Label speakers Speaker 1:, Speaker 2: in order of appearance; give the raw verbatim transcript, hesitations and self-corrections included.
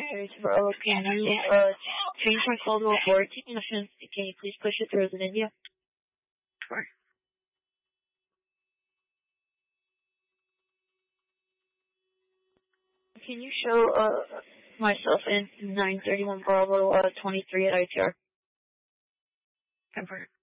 Speaker 1: Series Bravo, can you uh, change my call to a fourteen? Can you please push it through as an India?
Speaker 2: Sure.
Speaker 1: Can you show uh, myself in nine thirty-one Bravo uh, twenty-three at I T R?
Speaker 2: Confirm.